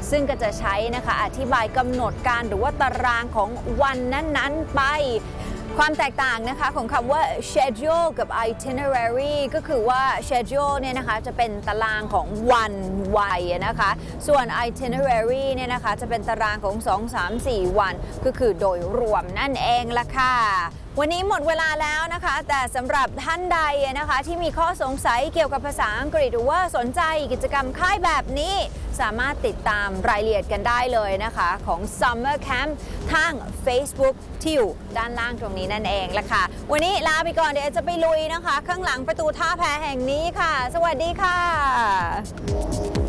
ซึ่งก็จะใช้นะคะอธิบายกำหนดการหรือว่าตารางของวันนั้นๆไปความแตกต่างนะคะของคำว่า schedule กับ itinerary ก็คือว่า schedule เนี่ยนะคะจะเป็นตารางของวันวัยนะคะส่วน itinerary เนี่ยนะคะจะเป็นตารางของ2 3 4 วันก็คือโดยรวมนั่นเองละค่ะวันนี้หมดเวลาแล้วนะคะแต่สำหรับท่านใดนะคะที่มีข้อสงสัยเกี่ยวกับภาษาอังกฤษหรือว่าสนใจกิจกรรมค่ายแบบนี้สามารถติดตามรายละเอียดกันได้เลยนะคะของ Summer Camp ทาง Facebook ที่อยู่ด้านล่างตรงนี้นั่นเองละค่ะวันนี้ลาไปก่อนเดี๋ยวจะไปลุยนะคะข้างหลังประตูท่าแพแห่งนี้ค่ะสวัสดีค่ะ